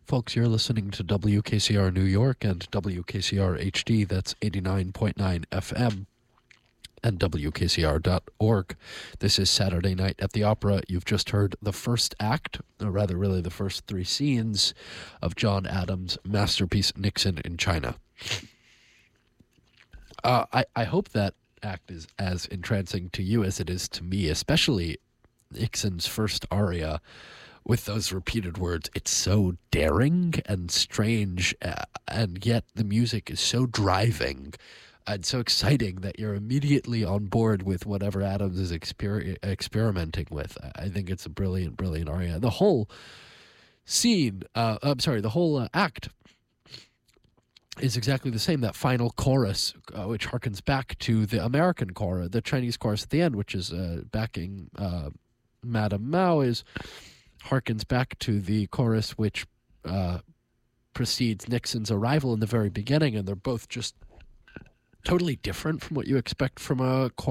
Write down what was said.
Folks, you're listening to WKCR New York and WKCR HD. That's 89.9 FM and WKCR.org. This is Saturday Night at the Opera. You've just heard the first act, or rather really the first three scenes of John Adams' masterpiece Nixon in China. I hope that act is as entrancing to you as it is to me, especially Nixon's first aria with those repeated words. It's so daring and strange, and yet the music is so driving and so exciting that you're immediately on board with whatever Adams is experimenting with. I think it's a brilliant, brilliant aria. The whole scene, the whole act is exactly the same. That final chorus, which harkens back to the American chorus, the Chinese chorus at the end, which is backing Madame Mao, harkens back to the chorus which precedes Nixon's arrival in the very beginning, and they're both just totally different from what you expect from a chorus